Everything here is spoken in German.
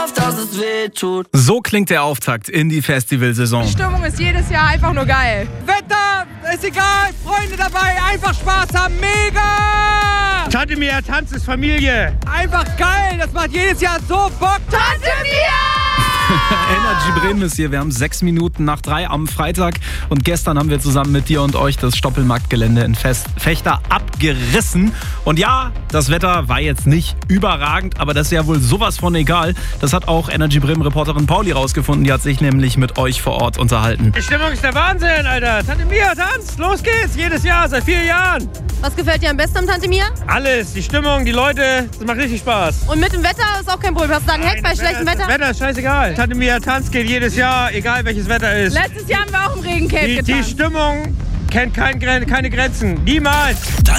dass es weh tut. So klingt der Auftakt in die Festivalsaison. Die Stimmung ist jedes Jahr einfach nur geil. Wetter, ist egal, Freunde dabei, einfach Spaß haben, mega! Tante Mia Tanz ist Familie. Einfach geil, das macht jedes Jahr so Bock. Tante Mia! Energy Bremen ist hier. Wir haben 6 Minuten nach 3 am Freitag. Und gestern haben wir zusammen mit dir und euch das Stoppelmarktgelände in Vechta abgerissen. Und ja, das Wetter war jetzt nicht überragend, aber das ist ja wohl sowas von egal. Das hat auch Energy Bremen Reporterin Pauli rausgefunden. Die hat sich nämlich mit euch vor Ort unterhalten. Die Stimmung ist der Wahnsinn, Alter. Tante Mia Tanz, los geht's. Jedes Jahr, seit 4 Jahren. Was gefällt dir am besten am Tante Mia? Alles, die Stimmung, die Leute, das macht richtig Spaß. Und mit dem Wetter ist auch kein Problem. Hast du da einen Hack bei schlechtem Wetter? Das Wetter ist scheißegal. Tante Mia Tanz geht jedes Jahr, egal welches Wetter ist. Letztes Jahr haben wir auch im Regencape getanzt. Die Stimmung kennt keine Grenzen. Niemals.